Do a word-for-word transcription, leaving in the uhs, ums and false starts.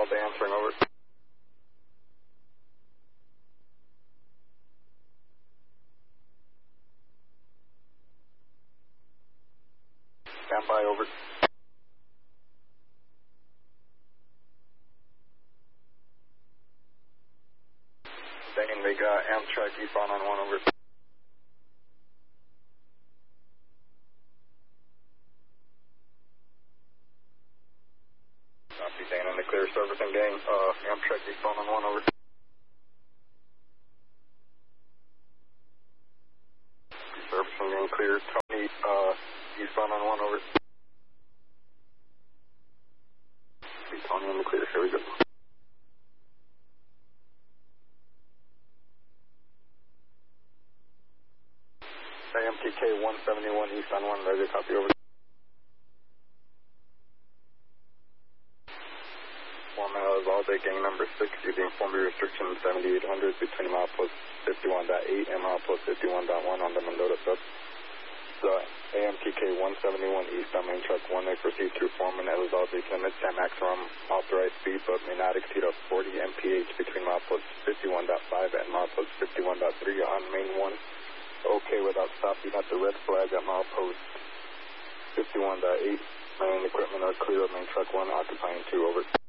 Uvalde answering, over. Stand by, over. Dane Vega, Amtrak eastbound on one, over. Copy, Dane in the clear, service and gang, uh, Amtrak eastbound on one, over. Service and gang clear, Tony, uh, eastbound on one, over. Tony in the clear, here we go. A M T K one seventy-one east on one, ready to copy, over. Foreman Uvalde, gang number six, using form restriction seventy-eight hundred between milepost fifty-one point eight and milepost fifty-one point one on the Mendota sub. The A M T K one seventy-one east on main truck one may proceed through Foreman Uvalde's limits at maximum authorized speed, but may not exceed a forty M P H between milepost fifty-one point five and milepost fifty-one point three on main one. Okay without stopping at the red flag at milepost fifty-one point eight. Main equipment are clear of main truck one, occupying two, over.